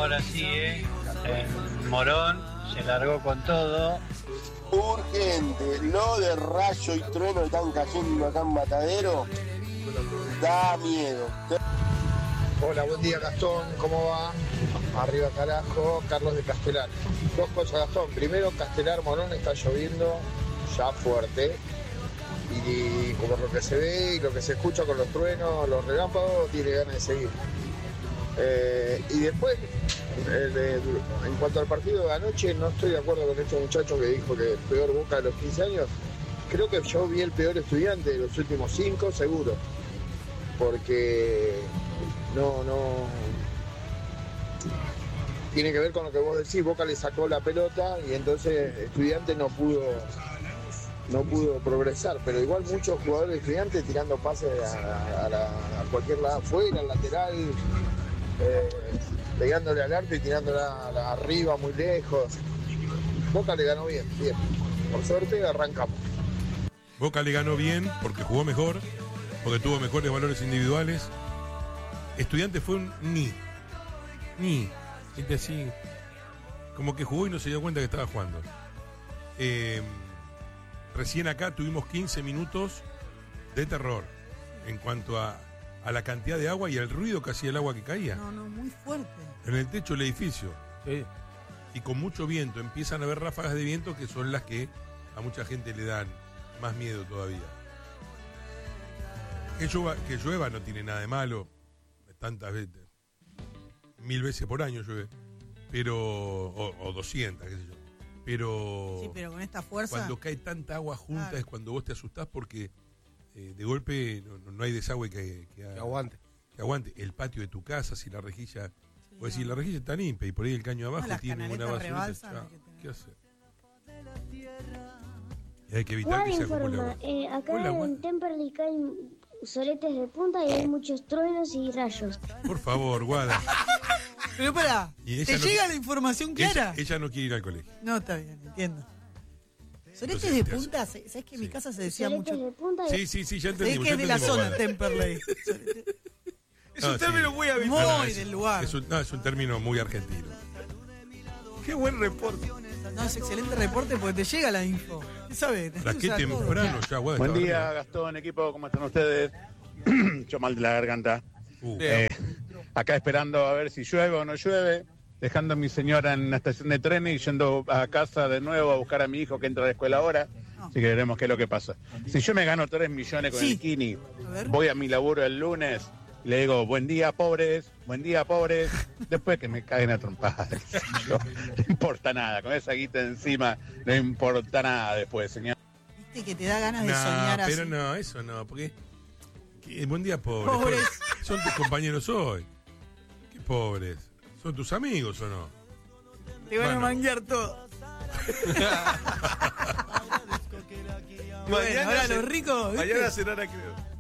ahora sí, en Morón se largó con todo. Urgente, lo de rayo y trueno que están cayendo acá en Matadero, da miedo. Hola, buen día Gastón, ¿cómo va? Arriba carajo, Carlos de Castelar. Dos cosas, Gastón. Primero, Castelar, Morón, está lloviendo ya fuerte. Y como lo que se ve y lo que se escucha con los truenos, los relámpagos, tiene ganas de seguir. Y después, en cuanto al partido de anoche, no estoy de acuerdo con este muchacho que dijo que el peor Boca de los 15 años. Creo que yo vi el peor Estudiante de los últimos 5, seguro. Porque no tiene que ver con lo que vos decís. Boca le sacó la pelota y entonces Estudiante no pudo progresar, pero igual muchos jugadores de Estudiantes tirando pases a cualquier lado, afuera, al lateral, pegándole al arte y tirándola arriba, muy lejos. Boca le ganó bien. Por suerte arrancamos. Boca le ganó bien porque jugó mejor, porque tuvo mejores valores individuales. Estudiante fue un ni. Gente así, como que jugó y no se dio cuenta que estaba jugando. Recién acá tuvimos 15 minutos de terror en cuanto a la cantidad de agua y el ruido que hacía el agua que caía. No, muy fuerte. En el techo del edificio. Sí. Y con mucho viento. Empiezan a haber ráfagas de viento que son las que a mucha gente le dan más miedo todavía. Que llueva no tiene nada de malo. Tantas veces. 1000 veces por año llueve. Pero. O 200, qué sé yo. Pero. Sí, pero con esta fuerza. Cuando cae tanta agua junta es cuando vos te asustás porque de golpe no hay desagüe que aguante. El patio de tu casa, si la rejilla. Sí, o decir, la rejilla está limpia y por ahí el caño abajo tiene una basura. ¿Qué hacer? Y hay que evitar que se acumule agua. Acá en Temperley caen soletes de punta y hay muchos truenos y rayos. Por favor, Guada. Pero pará, ¿te llega la información clara? Ella no quiere ir al colegio. No, está bien, entiendo. ¿Soletes de punta? ¿Sabes que en mi casa se decía mucho? De punta sí, ya entendimos. Es que es de la zona Temperley. Es un término muy habitual. Muy del lugar. Es un término muy argentino. Qué buen reporte. No, es excelente reporte porque te llega la info. ¿Sabes? Qué temprano ya, Guada. Buen día, Gastón, equipo, ¿cómo están ustedes? Yo mal de la garganta. Acá esperando a ver si llueve o no llueve, dejando a mi señora en la estación de trenes y yendo a casa de nuevo a buscar a mi hijo que entra a la escuela ahora. Así que veremos qué es lo que pasa. Si yo me gano 3 millones con el Kini, voy a mi laburo el lunes y le digo, buen día, pobres, después que me caguen a trompadas. No importa nada, con esa guita encima no importa nada después, señor. Viste que te da ganas de soñar así. Pero no, eso no, porque buen día, pobres. Son tus compañeros hoy. Qué pobres. ¿Son tus amigos o no? Te van a manguear todo. Bueno, ahora los ricos. Mañana cenará, creo.